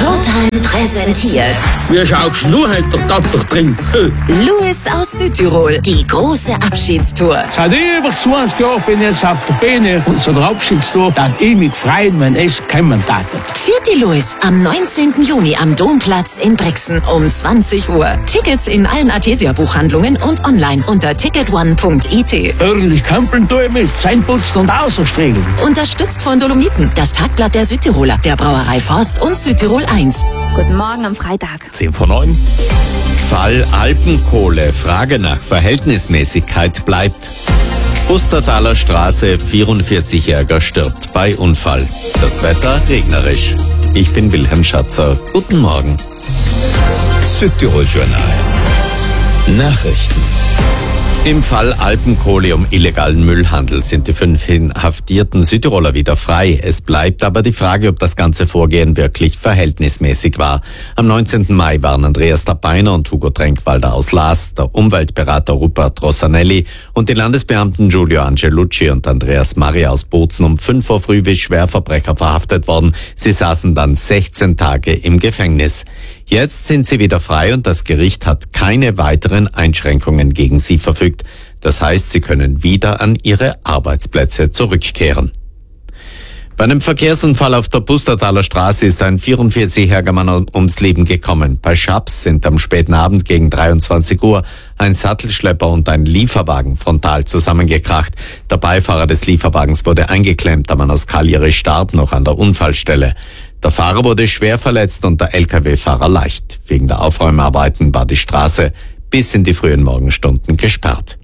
Showtime präsentiert. Wie schaust du heute da drin? Louis aus Südtirol, die große Abschiedstour. Seit über 20 Jahren bin ich jetzt auf der Bühne und so der Abschiedstour, dass ich mich freuen, wenn es kommen darf. Vierte Louis am 19. Juni am Domplatz in Brixen um 20 Uhr. Tickets in allen Artesia-Buchhandlungen und online unter ticketone.it. Ordentlich Kampeln tue ich mit, Zähneputzen und Außenstriegeln. Unterstützt von Dolomiten, das Tagblatt der Südtiroler, der Brauerei Forst und Südtirol 1. Guten Morgen am Freitag. 10:09. Fall Alpenkohle. Frage nach Verhältnismäßigkeit bleibt. Pustertaler Straße, 44-Jähriger stirbt bei Unfall. Das Wetter regnerisch. Ich bin Wilhelm Schatzer. Guten Morgen. Südtirol Journal. Nachrichten. Im Fall Alpenkohle um illegalen Müllhandel sind die 5 inhaftierten Südtiroler wieder frei. Es bleibt aber die Frage, ob das ganze Vorgehen wirklich verhältnismäßig war. Am 19. Mai waren Andreas Tabeiner und Hugo Trenkwalder aus Laas, der Umweltberater Rupert Rossanelli und die Landesbeamten Giulio Angelucci und Andreas Mari aus Bozen um 5 Uhr früh wie Schwerverbrecher verhaftet worden. Sie saßen dann 16 Tage im Gefängnis. Jetzt sind sie wieder frei und das Gericht hat keine weiteren Einschränkungen gegen sie verfügt. Das heißt, sie können wieder an ihre Arbeitsplätze zurückkehren. Bei einem Verkehrsunfall auf der Pustertaler Straße ist ein 44-jähriger Mann ums Leben gekommen. Bei Schaps sind am späten Abend gegen 23 Uhr ein Sattelschlepper und ein Lieferwagen frontal zusammengekracht. Der Beifahrer des Lieferwagens wurde eingeklemmt. Der Mann aus Cagliari starb noch an der Unfallstelle. Der Fahrer wurde schwer verletzt und der Lkw-Fahrer leicht. Wegen der Aufräumarbeiten war die Straße bis in die frühen Morgenstunden gesperrt.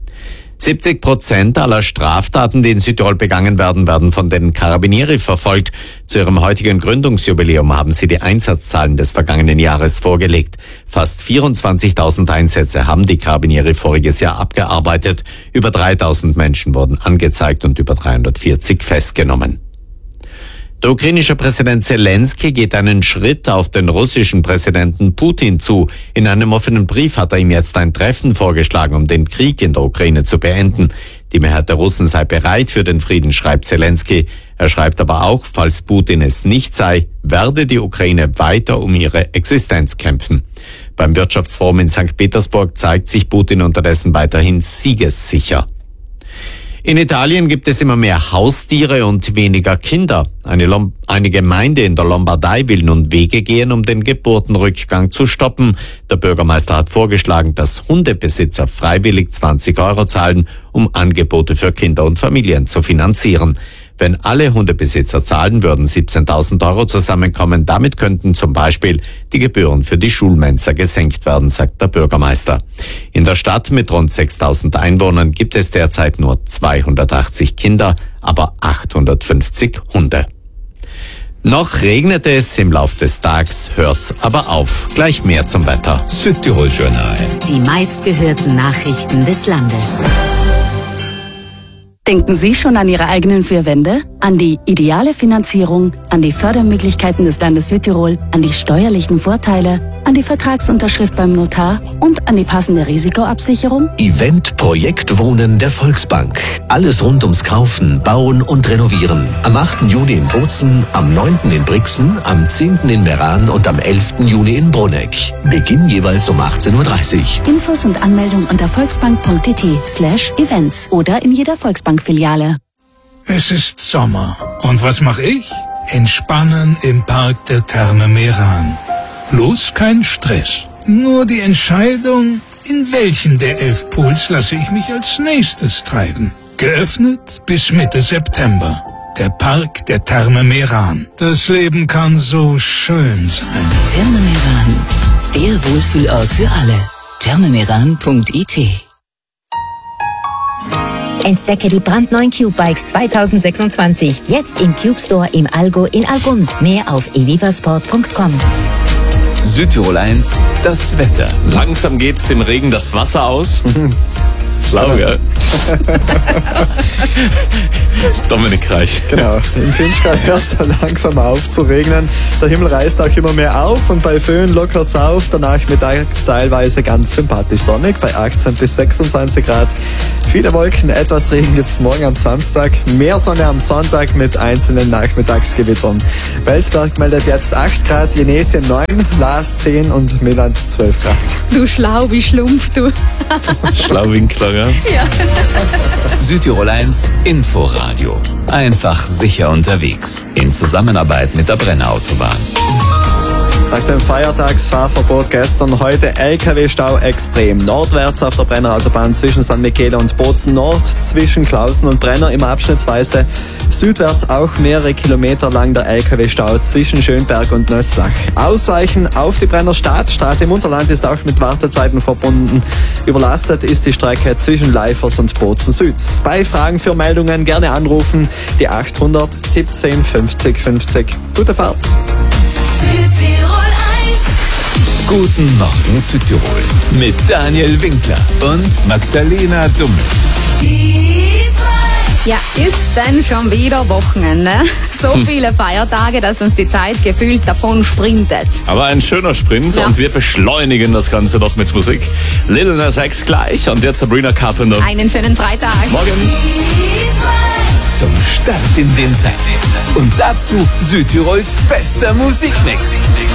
70% aller Straftaten, die in Südtirol begangen werden, werden von den Carabinieri verfolgt. Zu ihrem heutigen Gründungsjubiläum haben sie die Einsatzzahlen des vergangenen Jahres vorgelegt. Fast 24.000 Einsätze haben die Carabinieri voriges Jahr abgearbeitet. Über 3.000 Menschen wurden angezeigt und über 340 festgenommen. Der ukrainische Präsident Zelensky geht einen Schritt auf den russischen Präsidenten Putin zu. In einem offenen Brief hat er ihm jetzt ein Treffen vorgeschlagen, um den Krieg in der Ukraine zu beenden. Die Mehrheit der Russen sei bereit für den Frieden, schreibt Zelensky. Er schreibt aber auch, falls Putin es nicht sei, werde die Ukraine weiter um ihre Existenz kämpfen. Beim Wirtschaftsforum in St. Petersburg zeigt sich Putin unterdessen weiterhin siegessicher. In Italien gibt es immer mehr Haustiere und weniger Kinder. Eine Gemeinde in der Lombardei will nun Wege gehen, um den Geburtenrückgang zu stoppen. Der Bürgermeister hat vorgeschlagen, dass Hundebesitzer freiwillig 20 € zahlen, um Angebote für Kinder und Familien zu finanzieren. Wenn alle Hundebesitzer zahlen, würden 17.000 € zusammenkommen. Damit könnten zum Beispiel die Gebühren für die Schulmensa gesenkt werden, sagt der Bürgermeister. In der Stadt mit rund 6.000 Einwohnern gibt es derzeit nur 280 Kinder, aber 850 Hunde. Noch regnete es im Lauf des Tages, hört's aber auf. Gleich mehr zum Wetter. Südtirol Journal. Die meistgehörten Nachrichten des Landes. Denken Sie schon an Ihre eigenen 4 Wände? An die ideale Finanzierung, an die Fördermöglichkeiten des Landes Südtirol, an die steuerlichen Vorteile, an die Vertragsunterschrift beim Notar und an die passende Risikoabsicherung? Event Projekt Wohnen der Volksbank. Alles rund ums Kaufen, Bauen und Renovieren. Am 8. Juni in Bozen, am 9. in Brixen, am 10. in Meran und am 11. Juni in Bruneck. Beginn jeweils um 18:30 Uhr. Infos und Anmeldung unter volksbank.it/events oder in jeder Volksbank-Filiale. Es ist Sommer. Und was mache ich? Entspannen im Park der Therme Meran. Bloß kein Stress. Nur die Entscheidung, in welchen der 11 Pools lasse ich mich als nächstes treiben. Geöffnet bis Mitte September. Der Park der Therme Meran. Das Leben kann so schön sein. Therme Meran, der Wohlfühlort für alle. thermemeran.it. Entdecke die brandneuen Cube Bikes 2026. Jetzt im Cube Store im Allgäu in Algund. Mehr auf evivasport.com. Südtirol 1, das Wetter. Langsam geht's dem Regen das Wasser aus. Schlau, gell? Dominik Reich. Genau, im Finchgau hört es langsam auf zu regnen. Der Himmel reißt auch immer mehr auf und bei Föhn lockert es auf. Der Nachmittag teilweise ganz sympathisch sonnig bei 18 bis 26 Grad. Viele Wolken, etwas Regen gibt es morgen am Samstag. Mehr Sonne am Sonntag mit einzelnen Nachmittagsgewittern. Welsberg meldet jetzt 8 Grad, Jenesien 9, Laas 10 und Milland 12 Grad. Du schlau wie Schlumpf, du. Schlauwinkler, ja? Ja. Südtirol 1 Inforadio. Einfach sicher unterwegs. In Zusammenarbeit mit der Brenner Autobahn. Nach dem Feiertagsfahrverbot gestern heute LKW-Stau extrem. Nordwärts auf der Brenner Autobahn zwischen San Michele und Bozen Nord, zwischen Klausen und Brenner immer abschnittsweise. Südwärts auch mehrere Kilometer lang der LKW-Stau zwischen Schönberg und Nöslach. Ausweichen auf die Brenner Staatsstraße im Unterland ist auch mit Wartezeiten verbunden. Überlastet ist die Strecke zwischen Leifers und Bozen Süd. Bei Fragen für Meldungen gerne anrufen, die 800 17 50 50. Gute Fahrt! Südtirol 1. Guten Morgen Südtirol. Mit Daniel Winkler und Magdalena Dummel. Ja, ist denn schon wieder Wochenende? So viele Feiertage, dass uns die Zeit gefühlt davon sprintet. Aber ein schöner Sprint und wir beschleunigen das Ganze noch mit Musik. Lil Nas X gleich und jetzt Sabrina Carpenter. Einen schönen Freitag. Morgen. zum Start in den Tag. Und dazu Südtirols bester Musikmix.